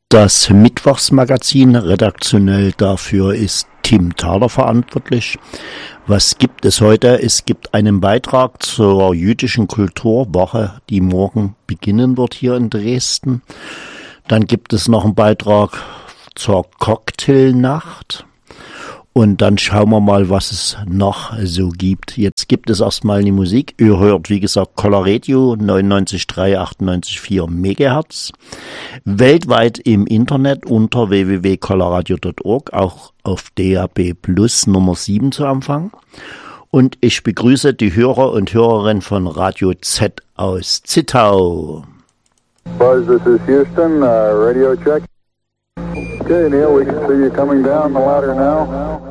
Das Mittwochsmagazin, redaktionell dafür ist Tim Thaler verantwortlich. Was gibt es heute? Es gibt einen Beitrag zur jüdischen Kulturwoche, die morgen beginnen wird hier in Dresden. Dann gibt es noch einen Beitrag zur Cocktailnacht. Und dann schauen wir mal, was es noch so gibt. Jetzt gibt es erstmal die Musik. Ihr hört, wie gesagt, Coloradio 99,3, 98,4 Megahertz. Weltweit im Internet unter www.coloradio.org, auch auf DAB Plus Nummer 7 zu Empfang. Und ich begrüße die Hörer und Hörerinnen von Radio Z aus Zittau. Buzz, this is Houston, radio check. Okay, Neil, we can see you coming down the ladder now.